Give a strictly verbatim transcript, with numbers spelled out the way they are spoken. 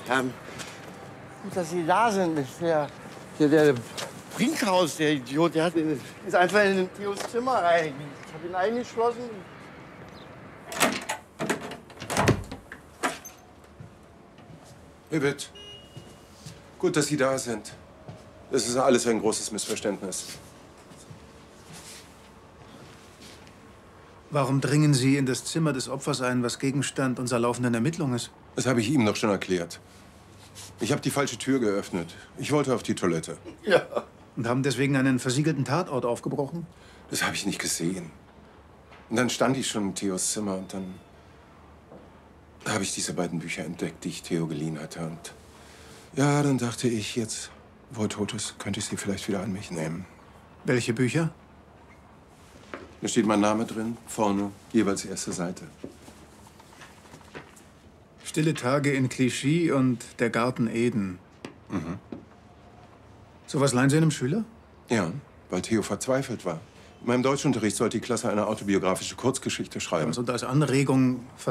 Ja, gut, dass Sie da sind. Der, der, der Brinkhaus, der Idiot, der hat, ist einfach in Theos Zimmer rein. Ich habe ihn eingeschlossen. Ibbett, gut, dass Sie da sind. Das ist alles ein großes Missverständnis. Warum dringen Sie in das Zimmer des Opfers ein, was Gegenstand unserer laufenden Ermittlung ist? Das habe ich ihm doch schon erklärt. Ich habe die falsche Tür geöffnet. Ich wollte auf die Toilette. Ja. Und haben deswegen einen versiegelten Tatort aufgebrochen? Das habe ich nicht gesehen. Und dann stand ich schon in Theos Zimmer und dann habe ich diese beiden Bücher entdeckt, die ich Theo geliehen hatte. Und ja, dann dachte ich, jetzt, wo er tot ist, könnte ich sie vielleicht wieder an mich nehmen. Welche Bücher? Da steht mein Name drin, vorne, jeweils erste Seite. Stille Tage in Clichy und Der Garten Eden. Mhm. Sowas leihen Sie einem Schüler? Ja, weil Theo verzweifelt war. In meinem Deutschunterricht sollte die Klasse eine autobiografische Kurzgeschichte schreiben. Also und als Anregung